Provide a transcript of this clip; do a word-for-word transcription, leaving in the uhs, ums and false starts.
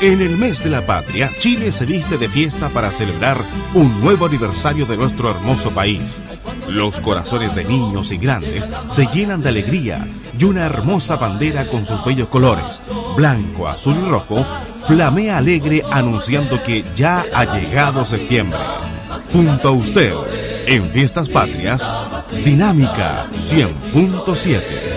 En el mes de la patria, Chile se viste de fiesta para celebrar un nuevo aniversario de nuestro hermoso país. Los corazones de niños y grandes se llenan de alegría y una hermosa bandera con sus bellos colores, blanco, azul y rojo, flamea alegre anunciando que ya ha llegado septiembre. Junto a usted, en Fiestas Patrias, Dinámica cien punto siete.